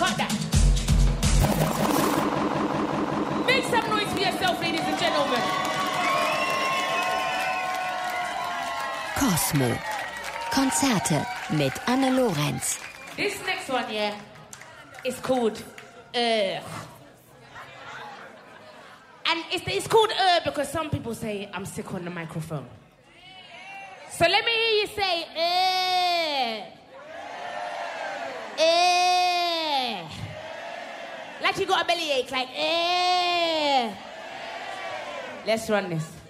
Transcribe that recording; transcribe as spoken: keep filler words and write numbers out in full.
Cut that. Make some noise for yourself, ladies and gentlemen. Cosmo. Konzerte mit Anne Lorenz. This next one, yeah, is called Uh. And it's, it's called Uh because some people say I'm sick on the microphone. So let me hear you say Uh. Uh. Like you got a bellyache, like Uh. Let's run this.